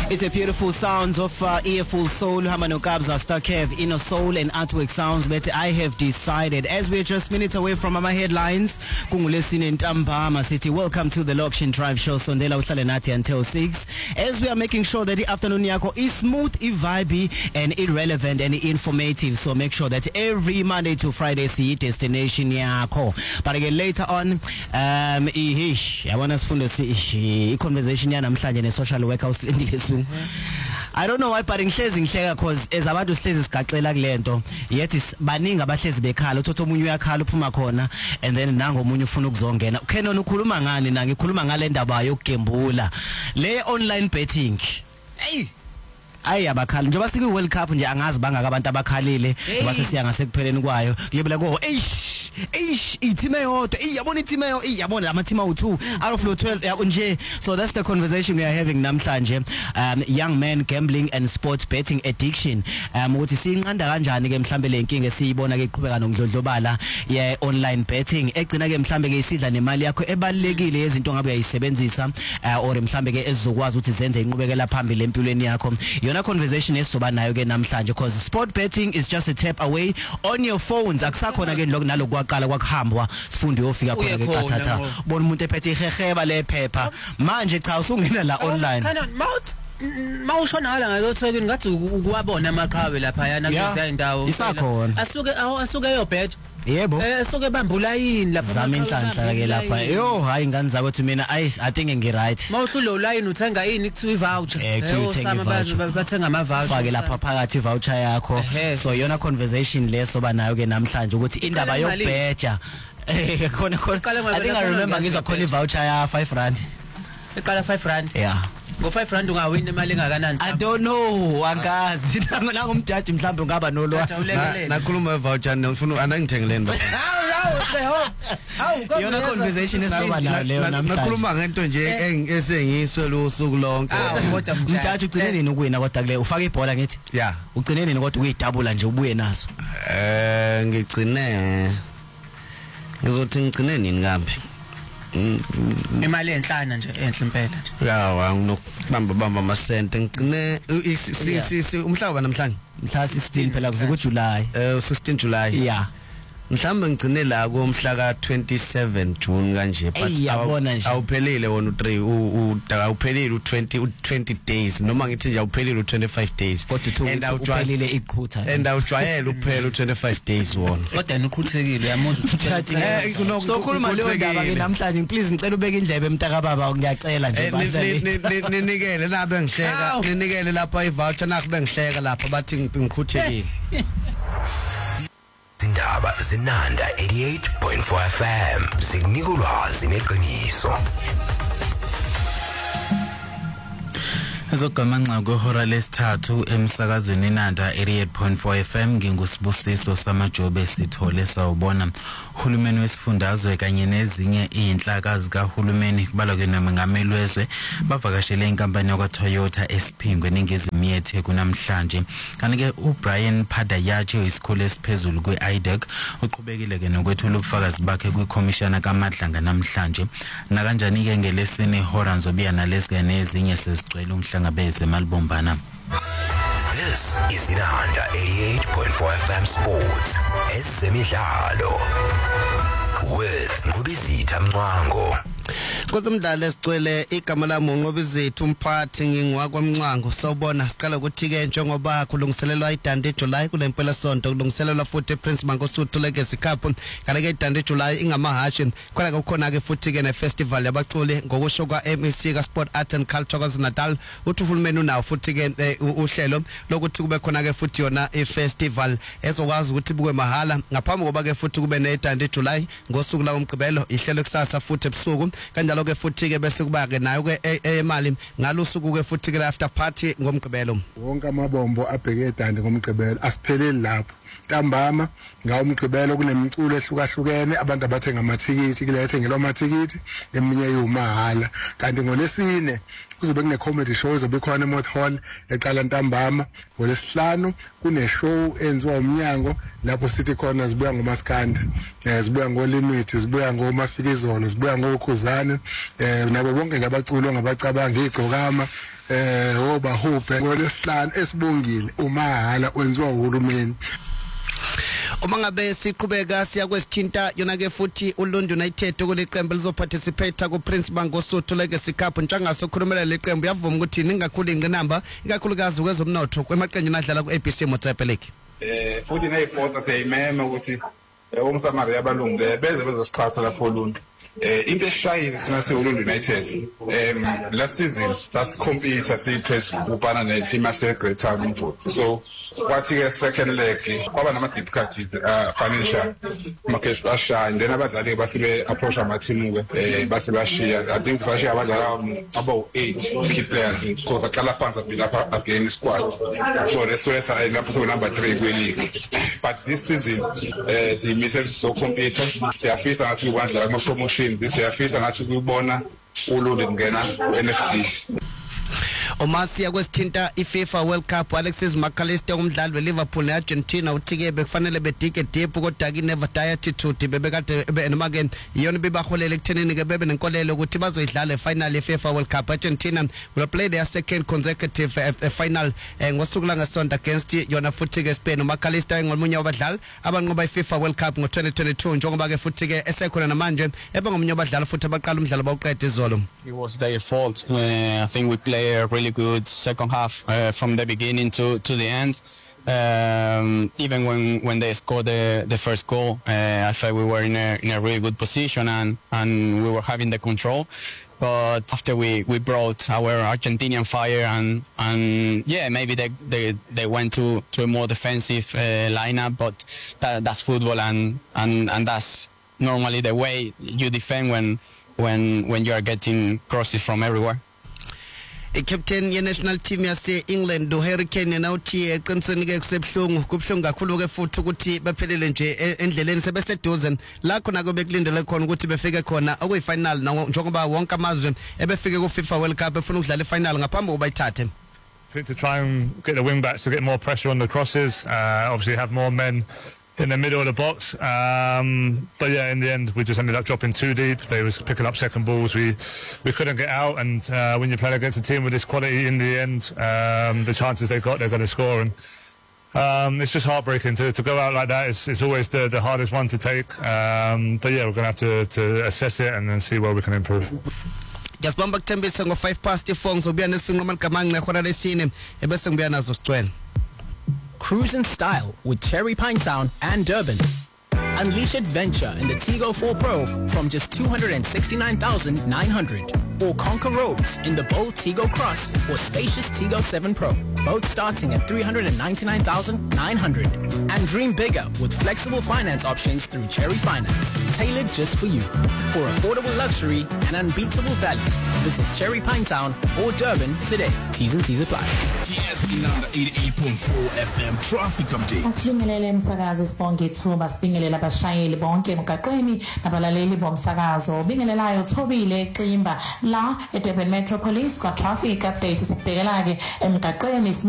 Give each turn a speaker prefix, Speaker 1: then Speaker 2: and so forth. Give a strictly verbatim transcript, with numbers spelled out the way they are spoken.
Speaker 1: It's a beautiful sounds of uh, Earful Soul, Hamano Kabza, Star Kev, Inner Soul and Artwork Sounds. But I have decided, as we're just minutes away from our headlines, Kungulesini in Tampama City, welcome to the Lokshin Drive Show, Sondela Uthalenati until six. As we are making sure that the afternoon yako is smooth, vibey and irrelevant and informative. So make sure that every Monday to Friday, see destination yako. But again, later on, um, I want us to see conversation yana mhlanje ne social worker usilindile. I don't know why, but ngihlezi ngihleka cause as abantu sihlezi sigaxela kulento yet baningi abahlezi bekhala uthothi omunye uyakhala uphuma khona and then nango omunye ufuna ukuzongena. Kenon ukhuluma ngani na ngikhuluma ngale ndaba yokugembula le online betting. Hey, ayi abakhala njengoba sikwi World Cup nje angazi bangaka abantu abakhalile base siya ngasekupheleni kwayo kuyebela ko eish eish ithime yodwa iyabona ithime yo iyabona ama team awu two out of twelve nje. So that's the conversation we are having namhlanje, um young men gambling and sports betting addiction. Um uthi sinqanda kanjani ke mhlambe lenkinga esiyibona ke iqhubeka nokudlodlobala ye online betting egcina ke mhlambe ke isidla nemali yakho ebalekile yezinto ngabe uyayisebenzisa or mhlambe ke ezizokwazi ukuthi zenze inqubekela phambili empilweni yakho. Yona conversation esizoba nayo ke namhlanje because sport betting is just a tap away on your phones. Akusakhona ke lokho nalokwaqala kwakuhambwa sifunde uyofika khona ke kathatha bona umuntu ephethe iheheba lephepha manje cha usungena la online
Speaker 2: mawushona ngala ngayothekeni ngathi ukuwabona amaqhawe lapha yana kulezi indawo asuke asuke eyobheja.
Speaker 1: Yebo
Speaker 2: eh soke bambula yini lapha
Speaker 1: zami inhlanhla ke lapha yo hayi ngani zakwethu mina I I think ngi right
Speaker 2: mawuhlulo line uthenga yini kuthiwa voucher
Speaker 1: eh
Speaker 2: sama bathenga ama voucher
Speaker 1: fake lapha phakathi voucher yakho. So yona conversation leso banayo ke namhlanje ukuthi indaba yokubheja eh khona khona I think I remember ngizwa khona ivoucher ya five rand
Speaker 2: eqala five rand.
Speaker 1: Yeah,
Speaker 2: ngo five rand ungawina imali engakanani?
Speaker 1: I don't know angazi nanga umjaji mhlawumbe ngaba nolwazi
Speaker 3: nakhuluma voucher ngifuna anangithengeleni ba
Speaker 1: hawu yona conversation esizoba nayo leyo namhlanje
Speaker 3: nakhuluma ngento nje esengiyiswele usuku lonke.
Speaker 1: Umjaji ugcine nini ukuwina kodwa kule ufaka ibhola ngithi
Speaker 3: yeah
Speaker 1: ugcine nini kodwa uyidabula nje ubuye nazo?
Speaker 3: Eh ngigcine ngizothi ngigcine nini kambi
Speaker 2: imali enhlana nje enhle impela nje
Speaker 3: yawa nginokubamba bamba amasente ngicine si umhlaba namhlanje
Speaker 1: mhla sixteen phela kuze ku July
Speaker 3: eh sixteen July.
Speaker 1: Yeah,
Speaker 3: mhlambe ngicine la komhla ka twenty-seven June kanje but awuphelile wona u three awuphelile u twenty u twenty days noma ngithi nje awuphelile u twenty-five days
Speaker 1: and awuphelile iqhutha
Speaker 3: and awujwayele ukuphela u twenty-five days wona
Speaker 2: kodwa niqhuthekile uyamuzwa
Speaker 1: ukuthi so khuluma leyo ndaba ke namhlanje please ngicela ubeke indlebe emntaka baba ngiyacela nje
Speaker 3: bandla ninikele lapha engihleka ninikele lapha i voucher nakho bengihleka lapha bathi ngikhuthekile.
Speaker 4: Indaba zinanda eighty-eight point four F M sinika ulwazi neqiniso.
Speaker 5: Ezogamanxa kwehora lesithathu emsakazweni inanda eighty-eight point four F M ngingusibusiso samajobe sithole sawubona uhulumeni wesifundazwe kanye nezinye izinhlaka zikahulumeni kubalwa ke nomengameli wezwe bavakashele inkampani yakwa Toyota esiphingwe ningezimi yethe kunamhlanje. Kanti ke uBrian Phadayache isikole esiphezulu kwe-I D E C uqhubekile ke nokwethula ubufakazi bakhe kwikhomishana kaMadlanga namhlanje. Na kanjani ke ngelesine hora nzobiya nalesike nezinye sezigcwele umhlangabeze malibombana.
Speaker 4: This is Inanda eighty-eight point four F M Sports Ezemidlalo with Ngubizitha Mncwango.
Speaker 3: Kozumdlalo esicwele igama lami uNqobizithu umphathi ngingwakwamncwango. Sawubona siqala ukuthi ke njengoba kulungiselelwa iDande July kulempela sonto kulungiselelwa futhi Prince Mangosuthu Legacy Cup kanti ke iDande July ingamahashi khona kukhona ke futhi ke ne festival yabaculi ngokusho kwa M E C ka Sport Art and Culture KwaZulu-Natal. Uthi uhulumeni unawo futhi ke uhlelo lokuthi kube khona ke futhi yona ifestival ezokwazi ukuthi bukwe mahala ngaphambi koba ke futhi kube ne iDande July ngosuku la umgqibelo ihlelo kusasa futhi ebusuku kanjalo ke futhi ke bese kuba ke nayo ke emali ngalusuku ke futhi ke after party ngomgqibelo.
Speaker 6: Wonke amabombo abheke eDande ngomgqibelo asipheleli lapho. Ntambama ngawumgqibelo kunemculo ehlukahlukene abantu abathenga amathikithi kule ethengelwa amathikithi eminye yumahala kanti ngolesine kuzobe kune comedy show ezobe khona eMoth Hall eqala ntambama. Ngolesihlanu kune show enziwa umnyango lapho sithi khona zibuya ngoMaskanda eh zibuya ngoLimit zibuya ngoMafikizolo zibuya ngoKhuzana eh nabo bonke ngabaculo ngabacabanga igcokama eh oba huphe ngolesihlanu esibongile umahala wenziwa uhulumeni.
Speaker 3: Uma ngabe siqhubeka siya kwesithinta yona ke futhi uLundu United kuleqembu lizoparticipate ku Prince Mangosuthu Legacy Cup ntshanga sokhulumela leqembu yavuma ukuthi ningakhulu ingqinamba ikakhulukazi kwezomnotho kwemaqembu adlala ku A B C Motsepe League.
Speaker 7: Eh futhi neyiphotha seyimeme ukuthi umsamari yabalungile beze bezosixhasa lapho uLundu. Eh into eshayile sina seUlundu United um last season sasicompete siphezulu ubana neteam yase Great Town Football. So kwathi ke second leg kwaba nama difficulties uh, financial market ashaya and then abadlali basibe approach ama team ke eh base bashiya. I think bashiya abadlali about eight key players so sakala phansi build up again squad. So that's why I lapho so number three kwi-league. But this season eh simise so compete siyafisa ngathi kwanza ama promotion this siyafisa ngathi kubona uLundu ngena N F C.
Speaker 3: Omasiya kwesithinta iFIFA World Cup Alexis McAllister umdlali weLiverpool neArgentina uthike bekufanele bedike deep kodwa ke never die attitude bebekade noma ke iyona bebaholele ekuthenini ke bebe nenkolelo ukuthi bazoyidlala efinal yeFIFA World Cup. Argentina will play their second consecutive uh, uh, final uh, ngosuku langesonto against yona futhi ke Spain. McAllister ngolunye wabadlali abanqoba iFIFA World Cup ngo twenty twenty-two njengoba ke futhi ke esekhona namanje ebangomnye wabadlali futhi abaqala umdlalo bawuqeda izolo.
Speaker 8: It was their fault. Uh, I think we play a really good second half uh, from the beginning to, to the end. Um, even when, when they scored the, the first goal, uh, I felt we were in a, in a really good position and, and we were having the control. But after we, we brought our Argentinian fire and, and yeah, maybe they, they, they went to, to a more defensive uh, lineup, but that, that's football and, and, and that's normally the way you defend when, when, when you are getting crosses from everywhere.
Speaker 3: The captain ye national team yase England do Hurricane na uthi eqinisweni ke kusebhlungu kubhlungu kakhulu ke futhi ukuthi baphelele nje endleleni sebeseduze la khona ke bekulindele khona ukuthi befike khona okuyi final njengoba wonke amazwe ebefike ku FIFA World Cup efuna ukudlala ifinal ngaphambi kokuba ithathe.
Speaker 9: I think to try and get the wing backs to get more pressure on the crosses, uh, obviously have more men in the middle of the box, um, but yeah, in the end we just ended up dropping too deep. They was picking up second balls, we we couldn't get out, and uh, when you're playing against a team with this quality, in the end um, the chances they got, they're going to score, and um, it's just heartbreaking to, to go out like that. It's, it's always the, the hardest one to take, um, but yeah, we're going to have to, to assess it and then see where we can improve.
Speaker 3: Just bamba kuthembisa ngo five past four ngizobuya nesifinqoma likamanga ngehora lesine ebese ngibuya nazo sicwele.
Speaker 10: Cruise in style with Cherry Pinetown and Durban. Unleash adventure in the Tigo four Pro from just two hundred sixty-nine thousand nine hundred. Or conquer roads in the bold Tigo Cross or spacious Tigo seven Pro, both starting at three hundred ninety-nine thousand nine hundred. And dream bigger with flexible finance options through Cherry Finance, tailored just for you. For affordable luxury and unbeatable value, visit Cherry Pinetown or Durban today. T's and T's apply.
Speaker 4: eighty-eight point four F M traffic update.
Speaker 11: Asibingelele umsakazo sibonke ithuba sibingelela abashayeli bonke emgaqweni nabalaleli bomsakazo. Bingelelayo Thobile Ximba la eDurban Metropolis kwa traffic update sibhekela ke emgaqweni.